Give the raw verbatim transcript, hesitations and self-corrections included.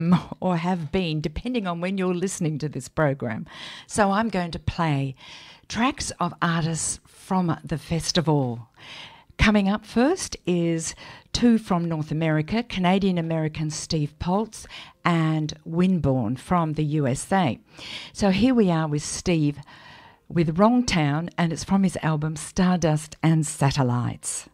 or have been, depending on when you're listening to this program. So I'm going to play tracks of artists from the festival. Coming up first is two from North America, Canadian-American Steve Poltz and Winborn from the U S A. So here we are with Steve with Wrong Town, and it's from his album Stardust and Satellites.